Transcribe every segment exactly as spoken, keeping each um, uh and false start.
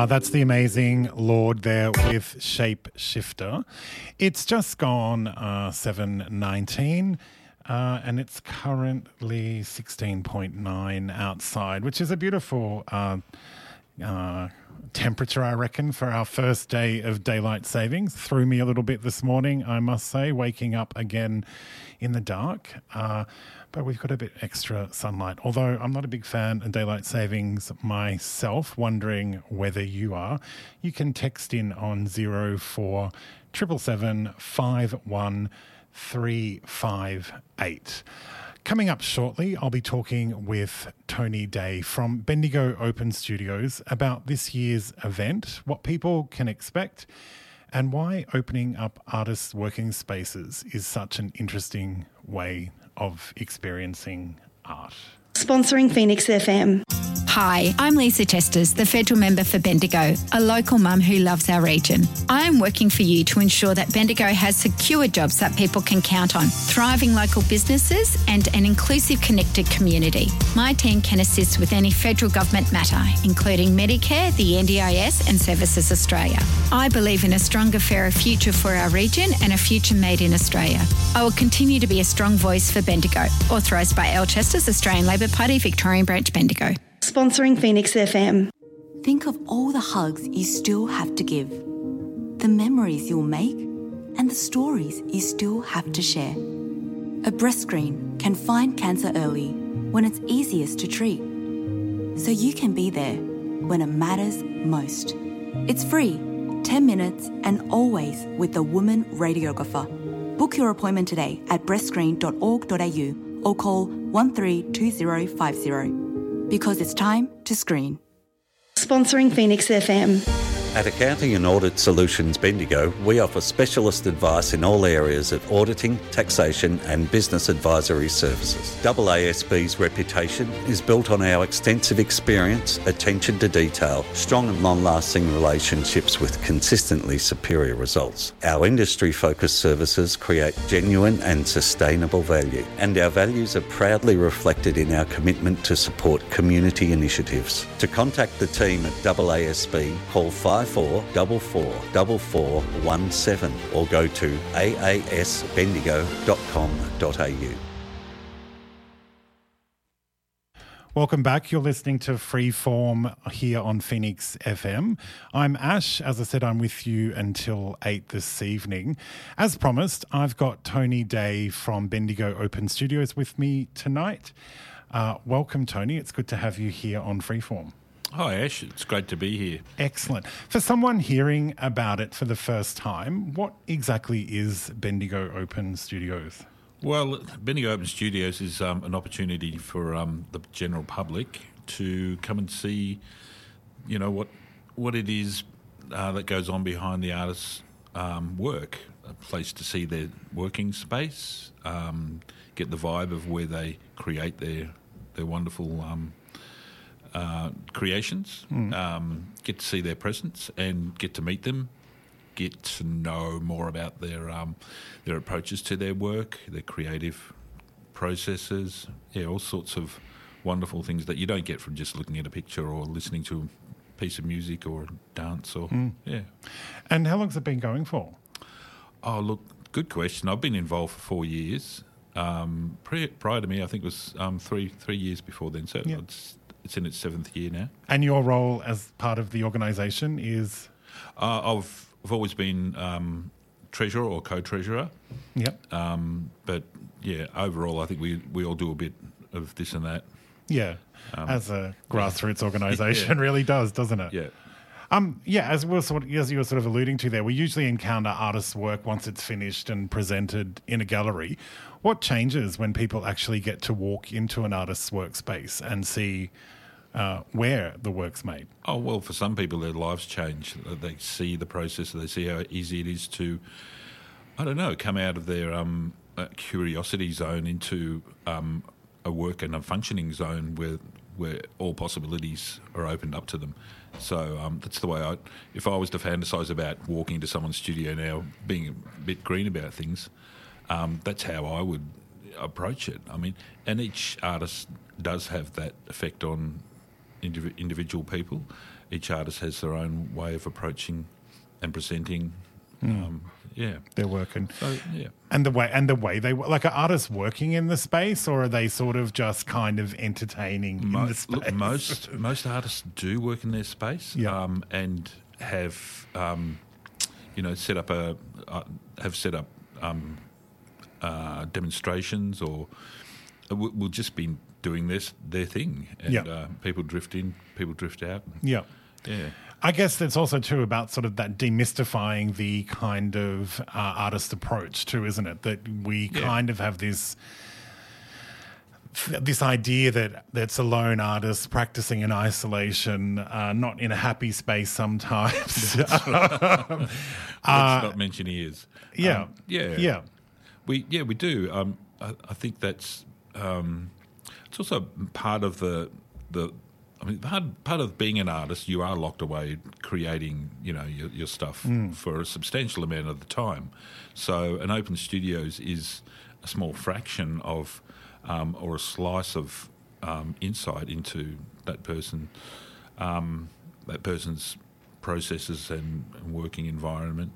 Ah, that's the amazing Lord there with Shape Shifter. It's just gone uh, seven nineteen uh, and it's currently sixteen point nine outside, which is a beautiful uh, uh, temperature, I reckon, for our first day of daylight savings. Threw me a little bit this morning, I must say, waking up again in the dark. Uh, but we've got a bit extra sunlight. Although I'm not a big fan of daylight savings myself, wondering whether you are. You can text in on zero four seven seven seven five one three five eight. Coming up shortly, I'll be talking with Tony Day from Bendigo Open Studios about this year's event, what people can expect, and why opening up artists' working spaces is such an interesting way of experiencing art. Sponsoring Phoenix F M. Hi, I'm Lisa Chesters, the federal member for Bendigo, a local mum who loves our region. I am working for you to ensure that Bendigo has secure jobs that people can count on, thriving local businesses and an inclusive, connected community. My team can assist with any federal government matter, including Medicare, the N D I S and Services Australia. I believe in a stronger, fairer future for our region and a future made in Australia. I will continue to be a strong voice for Bendigo. Authorised by Al Chesters, Australian Labor Party, Victorian Branch, Bendigo. Sponsoring Phoenix F M. Think of all the hugs you still have to give, the memories you'll make, and the stories you still have to share. A breast screen can find cancer early when it's easiest to treat, so you can be there when it matters most. It's free, ten minutes, and always with the Woman Radiographer. Book your appointment today at breast screen dot org dot a u or call one three two zero five zero. Because it's time to screen. Sponsoring Phoenix F M. At Accounting and Audit Solutions Bendigo, we offer specialist advice in all areas of auditing, taxation and business advisory services. A A S B's reputation is built on our extensive experience, attention to detail, strong and long-lasting relationships with consistently superior results. Our industry-focused services create genuine and sustainable value, and our values are proudly reflected in our commitment to support community initiatives. To contact the team at A A S B, call five four four four four four one seven or go to a a s bendigo dot com dot a u. Welcome back. You're listening to Freeform here on Phoenix F M. I'm Ash. As I said, I'm with you until eight this evening. As promised, I've got Tony Day from Bendigo Open Studios with me tonight. Uh, welcome, Tony. It's good to have you here on Freeform. Hi, Ash. It's great to be here. Excellent. For someone hearing about it for the first time, what exactly is Bendigo Open Studios? Well, Bendigo Open Studios is um, an opportunity for um, the general public to come and see, you know, what what it is uh, that goes on behind the artist's um, work. A place to see their working space, um, get the vibe of where they create their their wonderful Um, Uh, creations, mm. um, get to see their presence and get to meet them, get to know more about their um, their approaches to their work, their creative processes, yeah, all sorts of wonderful things that you don't get from just looking at a picture or listening to a piece of music or dance or mm. yeah. And how long's it been going for? Oh, look, good question. I've been involved for four years. Um, pre- prior to me, I think it was um, three three years before then. So yep. it's It's in its seventh year now. And your role as part of the organisation is? Uh, I've, I've always been um, treasurer or co-treasurer. Yep. Um, but, yeah, overall I think we, we all do a bit of this and that. Yeah, um, as a grassroots yeah. organisation yeah. really does, doesn't it? Yeah. Um, yeah, as, we're sort of, as you were sort of alluding to there, we usually encounter artists' work once it's finished and presented in a gallery. What changes when people actually get to walk into an artist's workspace and see uh, where the work's made? Oh, well, for some people, their lives change. They see the process, they see how easy it is to, I don't know, come out of their um, uh, curiosity zone into um, a work and a functioning zone where where all possibilities are opened up to them. So um, that's the way I, if I was to fantasise about walking into someone's studio now, being a bit green about things, um, that's how I would approach it. I mean, and each artist does have that effect on indiv- individual people. Each artist has their own way of approaching and presenting. Mm. Um, yeah, they're working. So yeah, and the way and the way they like, are artists working in the space, or are they sort of just kind of entertaining Mo- in the space? Look, most most artists do work in their space, yeah. um, and have um, you know set up a uh, have set up um, uh, demonstrations, or will we'll just be doing this their thing, and yeah. uh, people drift in, people drift out. Yeah. Yeah. I guess it's also too about sort of that demystifying the kind of uh, artist approach too, isn't it? That we yeah. kind of have this this idea that that's a lone artist practicing in isolation, uh, not in a happy space sometimes. Let's uh, not mention ears. Yeah, um, yeah, yeah. We yeah we do. Um, I, I think that's um, it's also part of the the. I mean, part, part of being an artist, you are locked away creating, you know, your, your stuff mm. for a substantial amount of the time. So an open studios is a small fraction of, um, or a slice of um, insight into that person, um, that person's processes and, and working environment.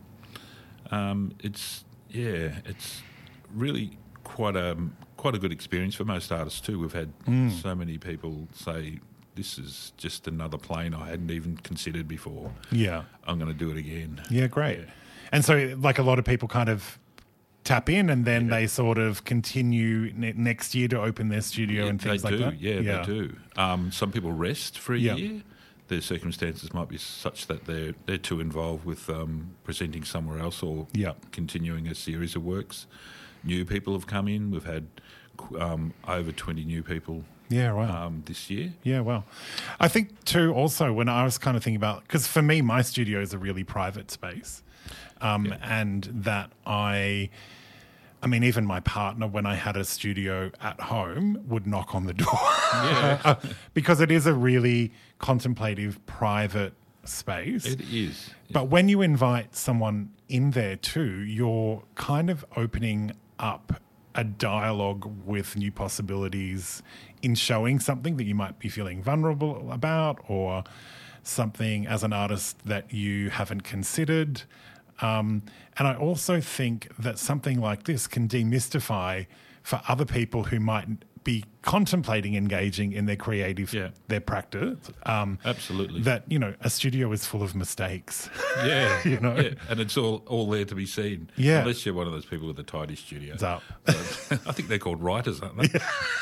Um, it's yeah, it's really quite a quite a good experience for most artists too. We've had mm. so many people say, this is just another plane I hadn't even considered before. Yeah. I'm going to do it again. Yeah, great. Yeah. And so, like, a lot of people kind of tap in and then yeah. they sort of continue ne- next year to open their studio yeah, and things they like do. that? Yeah, yeah, they do. Um, some people rest for a yeah. year. Their circumstances might be such that they're, they're too involved with um, presenting somewhere else or yeah. continuing a series of works. New people have come in. We've had um, over twenty new people Yeah, wow. Um, this year. Yeah, well, I think too also when I was kind of thinking about, because for me, my studio is a really private space um, yeah. and that I, I mean, even my partner, when I had a studio at home, would knock on the door yeah. because it is a really contemplative, private space. It is. Yeah. But when you invite someone in there too, you're kind of opening up a dialogue with new possibilities in showing something that you might be feeling vulnerable about, or something as an artist that you haven't considered. Um, and I also think that something like this can demystify for other people who might be contemplating engaging in their creative, yeah. their practice. Um, Absolutely. That, you know, a studio is full of mistakes. Yeah. you know? Yeah. And it's all, all there to be seen. Yeah. Unless you're one of those people with a tidy studio. It's up. I think they're called writers, aren't they?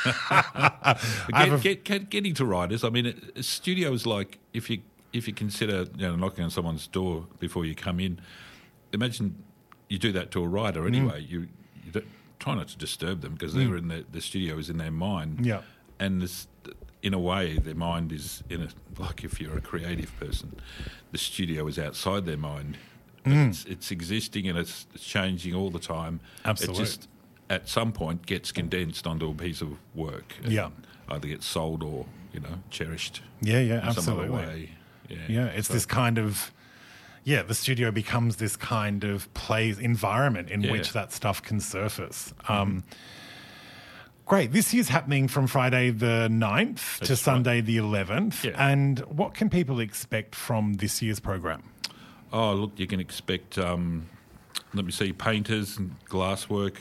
Yeah. get, a... get, get, getting to writers, I mean, a studio is like, if you if you consider, you know, knocking on someone's door before you come in, imagine you do that to a writer anyway. Mm. You, you don't, try not to disturb them because they're mm. in the, the studio is in their mind. Yeah. And this, in a way, their mind is in a, like if you're a creative person, the studio is outside their mind. Mm. It's, it's existing and it's, it's changing all the time. Absolutely. It just, at some point, gets condensed onto a piece of work. Yeah. Either gets sold or, you know, cherished. Yeah, yeah, in absolutely. Some other way. Yeah, yeah it's so. this kind of... Yeah, the studio becomes this kind of play environment in yeah. which that stuff can surface. Um, great. This year's happening from Friday the ninth That's to Sunday right. the eleventh. Yeah. And what can people expect from this year's program? Oh, look, you can expect, um, let me see, painters and glasswork,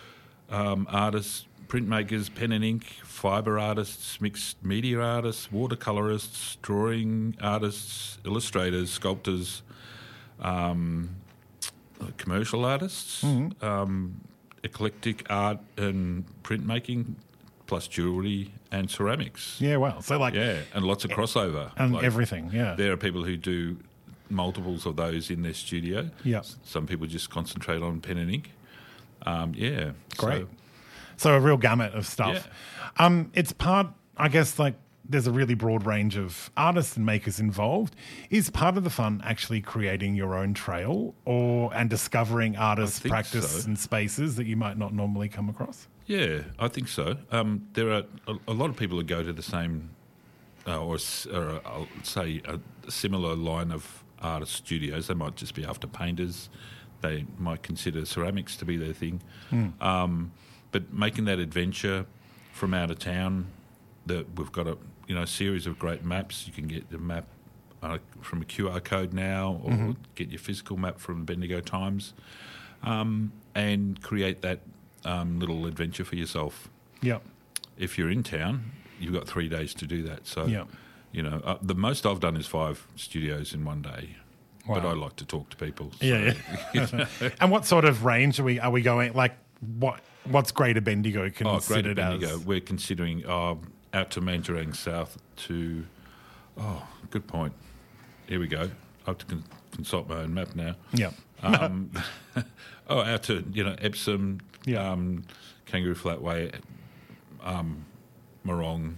um, artists, printmakers, pen and ink, fibre artists, mixed media artists, watercolourists, drawing artists, illustrators, sculptors, Um, commercial artists, mm-hmm. um, eclectic art and printmaking, plus jewellery and ceramics. Yeah, wow. So like, yeah, and lots of crossover and like, everything. Yeah, there are people who do multiples of those in their studio. Yeah, some people just concentrate on pen and ink. Um, yeah, great. So, so a real gamut of stuff. Yeah. Um, it's part, I guess, like. There's a really broad range of artists and makers involved. Is part of the fun actually creating your own trail or and discovering artists' practice so. and spaces that you might not normally come across? Yeah, I think so. Um, there are a, a lot of people who go to the same, uh, or, or I'll say a similar line of artist studios. They might just be after painters. They might consider ceramics to be their thing. Mm. Um, but making that adventure from out of town, that we've got a you know, series of great maps. You can get the map uh, from a Q R code now, or mm-hmm. get your physical map from Bendigo Times, um, and create that um, little adventure for yourself. Yeah. If you're in town, you've got three days to do that. So, yeah. you know, uh, the most I've done is five studios in one day. Wow. But I like to talk to people. So. Yeah. yeah. And what sort of range are we are we going? Like, what what's Greater Bendigo considered oh, Greater Bendigo, as? We're considering uh, out to Mandurang South to. Oh, good point. Here we go. I have to con- consult my own map now. Yeah. Um, oh, out to you know Epsom, yeah. um, Kangaroo Flatway, um, Morong.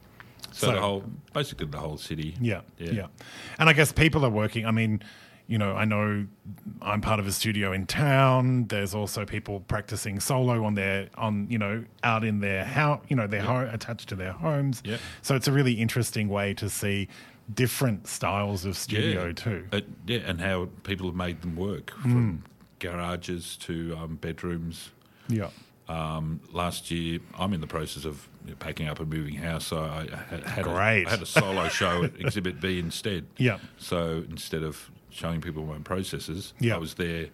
So, So the whole, basically the whole city. Yeah, yeah, yeah. And I guess people are working. I mean, you know, I know I'm part of a studio in town. There's also people practicing solo on their, on you know, out in their house, you know, their yeah. home, attached to their homes. Yeah. So it's a really interesting way to see different styles of studio yeah. too. Uh, yeah, and how people have made them work from mm. garages to um, bedrooms. Yeah. Um, last year, I'm in the process of you know, packing up a moving house, so I had, had, Great. A, I had a solo show at Exhibit B instead. Yeah. So instead of showing people my own processes, yeah. I was there.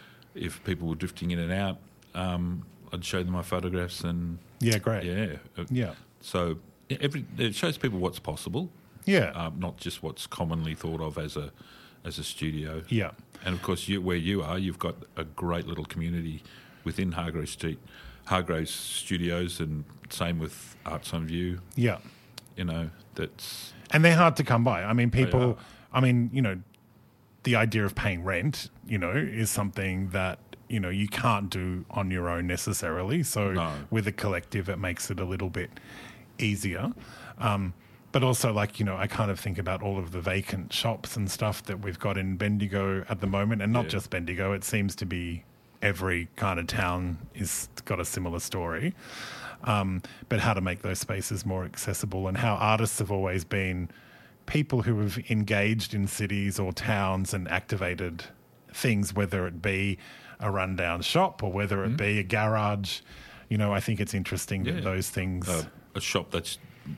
If people were drifting in and out, um, I'd show them my photographs and yeah, great. Yeah, yeah. So every it shows people what's possible. Yeah, um, not just what's commonly thought of as a as a studio. Yeah, and of course, you, where you are, you've got a great little community within Hargraves Street, Hargraves Studios, and same with Arts on View. Yeah, you know that's and they're hard to come by. I mean, people. I mean, you know, the idea of paying rent, you know, is something that you know you can't do on your own necessarily. So no. with a collective, it makes it a little bit easier. Um, But also, like, you know, I kind of think about all of the vacant shops and stuff that we've got in Bendigo at the moment, and not yeah. just Bendigo. It seems to be every kind of town is got a similar story. Um, but how to make those spaces more accessible, and how artists have always been people who have engaged in cities or towns and activated things, whether it be a rundown shop or whether it mm. be a garage. You know, I think it's interesting yeah. that those things... Uh, a shop that's...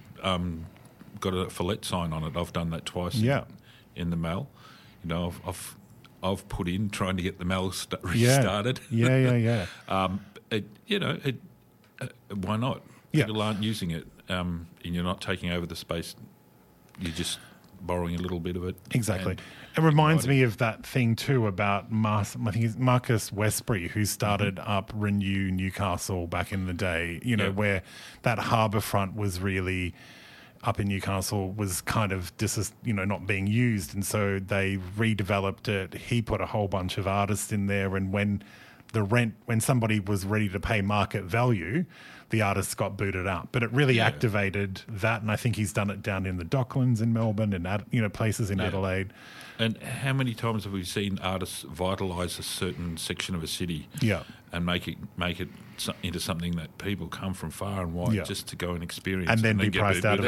Um, got a for let sign on it. I've done that twice. Yeah. In, in the mail, you know, I've, I've I've put in trying to get the mail st- restarted. Yeah, yeah, yeah. yeah. um, it, you know, it, uh, why not? Yeah. People aren't using it, um, and you're not taking over the space. You're just borrowing a little bit of it. Exactly. It reminds me of that thing too about Mas- I think it's Marcus Westbury, who started mm-hmm. up Renew Newcastle back in the day. You know, yeah. where that harbour front was really. Up in Newcastle was kind of dis- you know not being used, and so they redeveloped it. He put a whole bunch of artists in there, and when the rent, when somebody was ready to pay market value, the artists got booted out. But it really yeah. activated that, and I think he's done it down in the Docklands in Melbourne and Ad- you know places in yeah. Adelaide. And how many times have we seen artists vitalise a certain section of a city, yeah. and make it make it so- into something that people come from far and wide yeah. just to go and experience, and then and be then priced out of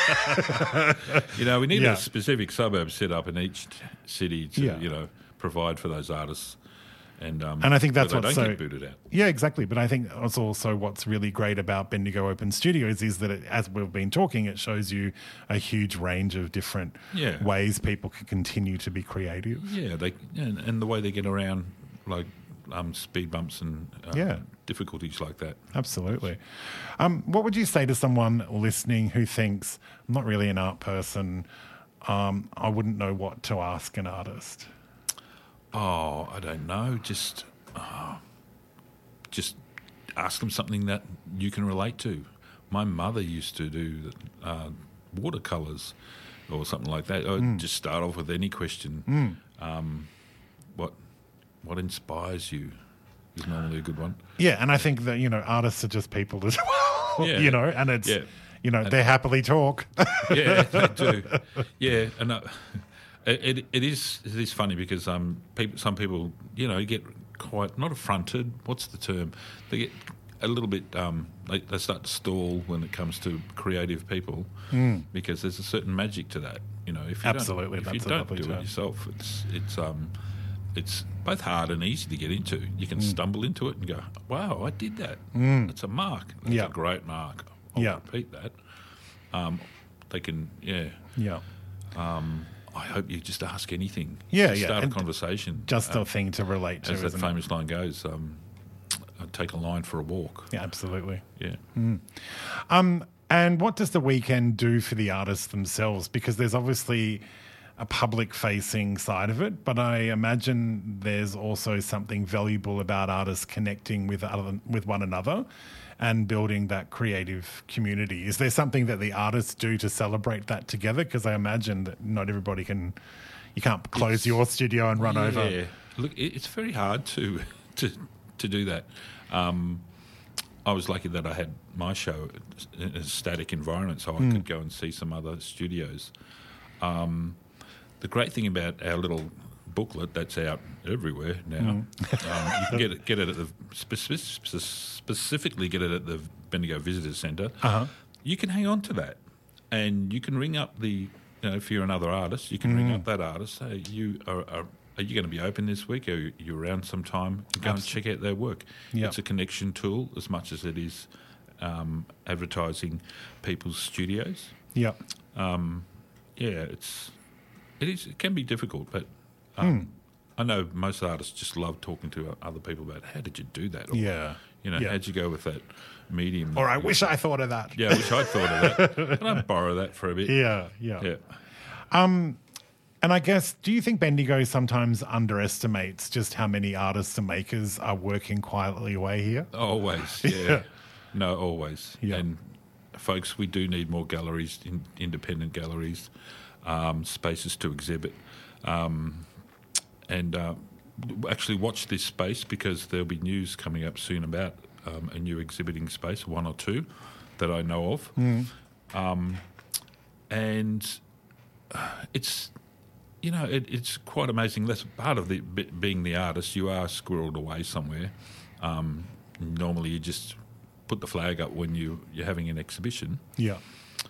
it. You know, we need yeah. a specific suburb set up in each t- city to Yeah. you know provide for those artists. And, um, and I think that's what's what's don't so get booted out. Yeah, exactly. But I think that's also what's really great about Bendigo Open Studios is that, it, as we've been talking, it shows you a huge range of different yeah. ways people can continue to be creative. Yeah, they and, and the way they get around, like um, speed bumps and um, yeah. difficulties like that. Absolutely. Um, what would you say to someone listening who thinks, I'm not really an art person, um, I wouldn't know what to ask an artist? Oh, I don't know. Just, uh, just ask them something that you can relate to. My mother used to do uh, watercolours or something like that. I'd mm. just start off with any question. Mm. Um, what, what inspires you is normally a good one. Yeah, and I think that you know artists are just people as well. Yeah. You know, and it's yeah. you know and they happily talk. Yeah, they do. Yeah, and. Uh, It, it is it is funny because um people, some people you know get quite not affronted. What's the term? They get a little bit um they, they start to stall when it comes to creative people mm. because there's a certain magic to that. You know, if you absolutely, don't, if that's you a don't lovely do term. it yourself, it's it's um it's both hard and easy to get into. You can mm. stumble into it and go, wow, I did that. Mm. It's a mark. It's yeah. a great mark. I'll yeah. repeat that. Um, they can, yeah. Yeah. Um, I hope you just ask anything. Yeah, just yeah. Start And a conversation. Just um, a thing to relate to, as that isn't it? famous line goes, um, I'd take a line for a walk. Yeah, absolutely. Yeah. Um, and what does the weekend do for the artists themselves? Because there's obviously a public-facing side of it, but I imagine there's also something valuable about artists connecting with other, with one another and building that creative community. Is there something that the artists do to celebrate that together? Because I imagine that not everybody can, you can't close It's- your studio and run yeah. over. Look, it, it's very hard to to to do that. Um, I was lucky that I had my show in a static environment, so I Mm. could go and see some other studios. Um, the great thing about our little booklet that's out everywhere now, Mm. um, you can get it, get it at the speci- spe- specifically get it at the Bendigo Visitors Centre. Uh-huh. You can hang on to that, and you can ring up the. You know, if you're another artist, you can Mm. ring up that artist. Say, you are, are are you going to be open this week? Are you, you around sometime? And go and check out their work. Yep. It's a connection tool as much as it is um, advertising people's studios. Yeah. Um, yeah, it's it is it can be difficult, but um, Hmm. I know most artists just love talking to other people about how did you do that? Or, Yeah. you know, Yeah. how'd you go with that medium? Or I wish I thought of that. Yeah, I wish I'd thought of that. Can I borrow that for a bit? Yeah, yeah. Yeah. And I guess, do you think Bendigo sometimes underestimates just how many artists and makers are working quietly away here? Always, yeah. Yeah. No, always. Yeah. And folks, we do need more galleries, in, independent galleries, um, spaces to exhibit. Um, and uh, actually watch this space because there'll be news coming up soon about um, a new exhibiting space, one or two that I know of. Um, and uh, it's... You know, it, it's quite amazing. That's part of the being the artist. You are squirreled away somewhere. Um, normally, you just put the flag up when you you're having an exhibition. Yeah.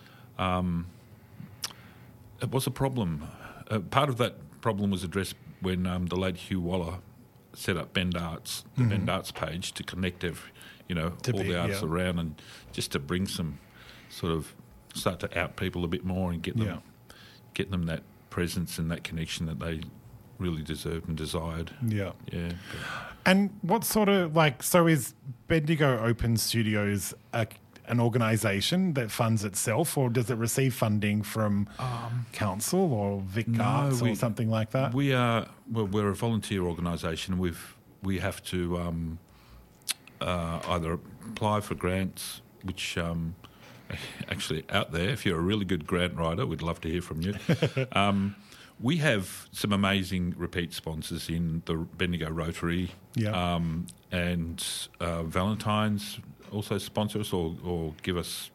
It was a problem. Uh, part of that problem was addressed when um, the late Hugh Waller set up Bend Arts, the Bend Arts page, to connect every, you know, To all be- the artists yeah. around, and just to bring some sort of start to out people a bit more and get them Yeah. get them that presence and that connection that they really deserved and desired. Yeah. Yeah. And what sort of, like, so is Bendigo Open Studios a, an organisation that funds itself, or does it receive funding from council or Vic no, Arts or we- something like that? We are well, we're a volunteer organisation. We've we have to um, uh, either apply for grants, which um, actually out there, if you're a really good grant writer, we'd love to hear from you. um, we have some amazing repeat sponsors in the Bendigo Rotary, Yeah. um, and uh, Valentine's also sponsor us or, or give us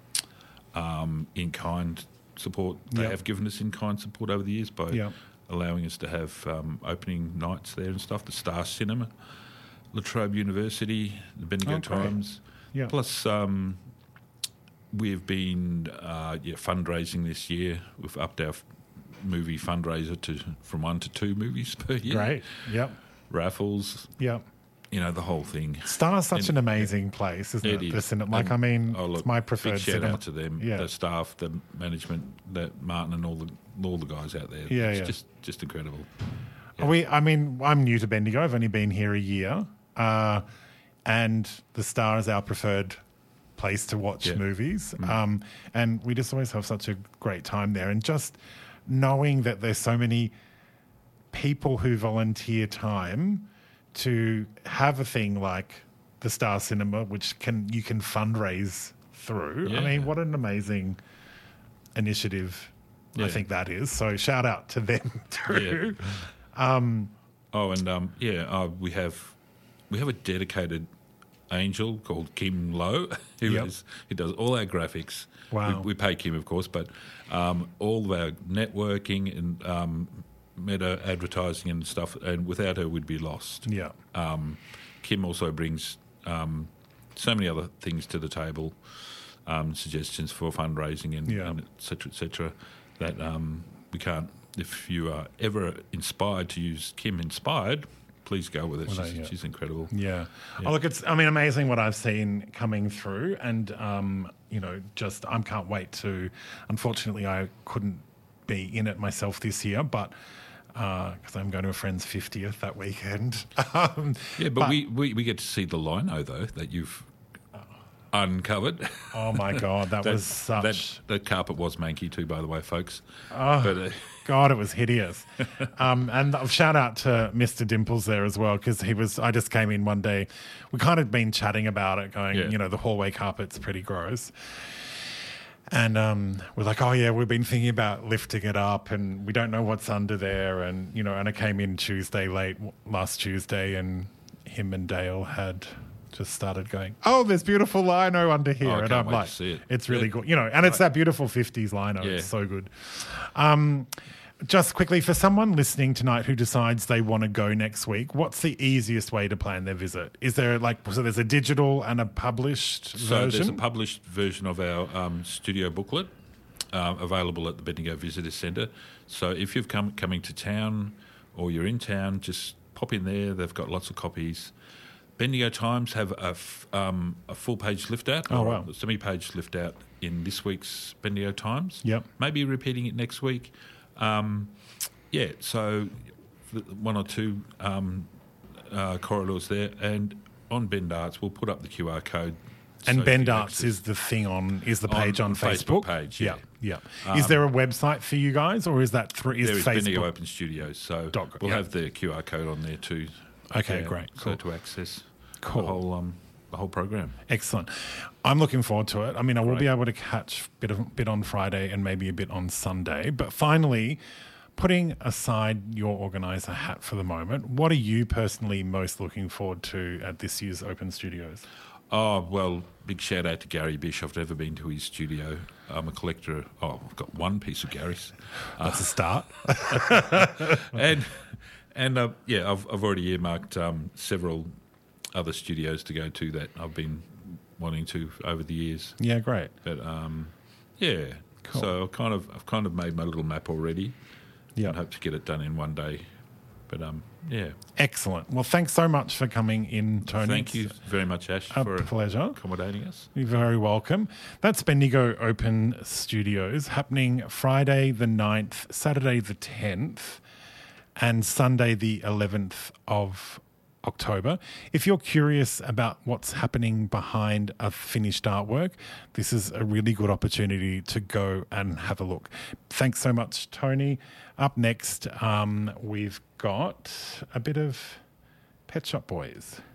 um, in-kind support. They Yeah. have given us in-kind support over the years by Yeah. allowing us to have um, opening nights there and stuff. The Star Cinema, La Trobe University, the Bendigo Oh, great. Times. Yeah. Plus, um, we've been uh, yeah, fundraising this year. We've upped our f- movie fundraiser to from one to two movies per year. Great. Yep. Raffles, Yep. you know, the whole thing. Star's such And- an amazing place, isn't it? It The is. cinema. Like, And- I mean, oh, look, it's my preferred big shout cinema. out to them, Yeah. the staff, the management, that Martin and all the all the guys out there. Yeah, it's yeah. just just incredible. We, I mean, I'm new to Bendigo. I've only been here a year, uh, and the Star is our preferred place to watch Yeah. movies. Um, and we just always have such a great time there. And just knowing that there's so many people who volunteer time to have a thing like the Star Cinema, which can you can fundraise through. I Yeah. mean, what an amazing initiative. I Yeah. think that is. So shout out to them too. Oh, and um, yeah, uh, we have we have a dedicated angel called Kim Lowe, who Yep. is who does all our graphics. Wow. We, we pay Kim, of course, but um, all of our networking and um, meta advertising and stuff. And without her, we'd be lost. Yeah. Um, Kim also brings um, so many other things to the table, um, suggestions for fundraising and, Yeah. and et cetera, et cetera, that um, we can't. If you are ever inspired to use Kim Inspired, please go with it. Well, she's, yeah. she's incredible. Yeah. Oh, look, it's, I mean, amazing what I've seen coming through. And um, you know, just I can't wait to. Unfortunately, I couldn't be in it myself this year, but because uh, I'm going to a friend's fiftieth that weekend. um, yeah, but, but we, we, we get to see the lino, though, that you've uncovered. Oh, my God, that, that was such... That, that carpet was manky too, by the way, folks. Oh, but, uh... God, it was hideous. um, and shout out to Mister Dimples there as well, because he was... I just came in one day. We kind of been chatting about it, going, yeah. you know, the hallway carpet's pretty gross. And um, we're like, oh, yeah, we've been thinking about lifting it up and we don't know what's under there. And, you know, and I came in Tuesday late, last Tuesday, and him and Dale had just started going, oh, there's beautiful lino under here. Oh, I and can't I'm wait like, to see it. It's really yeah. good. You know, and it's that beautiful fifties lino. Yeah. It's so good. Um, just quickly, for someone listening tonight who decides they want to go next week, what's the easiest way to plan their visit? Is there like, so there's a digital and a published so version? So there's a published version of our um, studio booklet uh, available at the Bendigo Visitor Centre. So if you've come coming to town or you're in town, just pop in there. They've got lots of copies. Bendigo Times have a, f- um, a full-page lift-out oh, or wow. a semi-page lift-out in this week's Bendigo Times. Yep. Maybe repeating it next week. Um, yeah, so one or two um, uh, corridors there. And on Bend Arts, we'll put up the Q R code. And so Bend Arts is the thing on, is the page on, on, on Facebook? Facebook page, yeah. Yeah, yeah. Um, is there a website for you guys, or is that through is there is Facebook? Bendigo Open Studios, so Dog, we'll yeah. have the Q R code on there too. Okay, uh, great. So Cool. to access Cool. the whole um, the whole program. Excellent. I'm looking forward to it. I mean, I will Great. be able to catch a bit, of, bit on Friday and maybe a bit on Sunday. But finally, putting aside your organiser hat for the moment, what are you personally most looking forward to at this year's Open Studios? Oh, well, big shout out to Gary Bish. I've never been to his studio. I'm a collector. Oh, I've got one piece of Gary's. That's uh, a start. and and uh, yeah, I've I've already earmarked um, several other studios to go to that I've been wanting to over the years. Yeah, great. But um, yeah, Cool. so I've kind of I've kind of made my little map already. Yeah, and hope to get it done in one day. But um, yeah. Excellent. Well, thanks so much for coming in, Tony. Thank you very much, Ash, a for pleasure. accommodating us. You're very welcome. That's Bendigo Open Studios, happening Friday the ninth, Saturday the tenth, and Sunday the eleventh of October. If you're curious about what's happening behind a finished artwork, this is a really good opportunity to go and have a look. Thanks so much, Tony. Up next, um, we've got a bit of Pet Shop Boys.